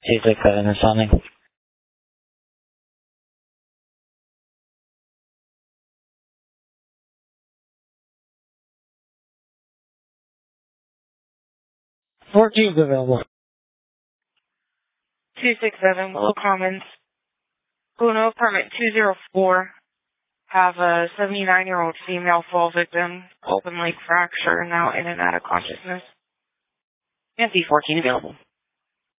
267 responding. Four cubes available. 267, Willow Commons. Uno, permit 204. Have a 79-year-old female fall victim, open leg fracture, now in and out of consciousness. And D14 available.